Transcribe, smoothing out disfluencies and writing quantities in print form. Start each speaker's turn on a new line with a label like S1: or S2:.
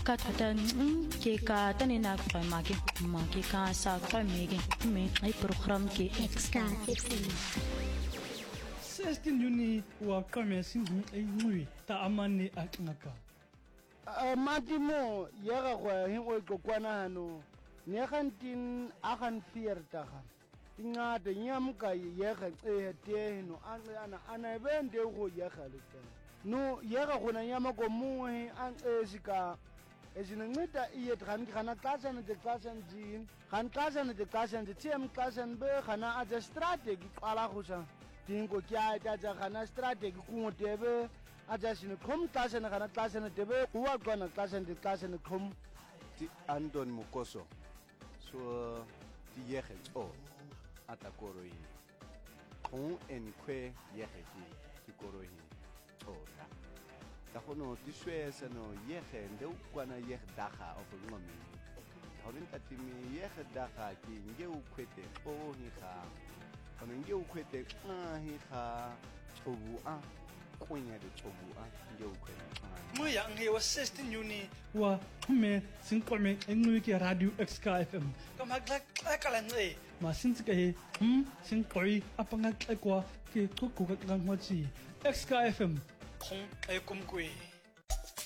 S1: ka thata ke ka tanina kwa maki ka sa kwa mege me ai program ke
S2: Ska FM
S3: 16 Juni wa kame singu ai ngui ta amane aknaka
S4: matimo yega go hengwe go kwana hano ne gantin agan fierta ga ingade nyamka yega te no ana bende go yega le no yega go na nyama go muhe an esika ezinceda iye khana xasana de xasana jin khan xasana de xasana de tiem xasana be khana aja strategy qala khusa dingo kya ta khana strategy kungotebe aja sine khom xasana khana xasana debe uwa qana xasana de xasana khom
S5: ti Anton Mukoso so ti yege o atakoroi khon en kwe yege ti koroi ora da hono ti swesa no yege ndeu kwana yege daga of ngomi horin tatimi yege daga ki ngeu kwete o hi kha hono ngeu kwete hi kha chobu a kwinya de chobu a ngeu kwete
S3: mo ya nge wa 16 Juni wa me sinqome engui ke radio Ska FM kama kala nge ma sintsike he sinqoi apanga kwa ke qhuqhuka ngwachi Ska FM khong e kumkwe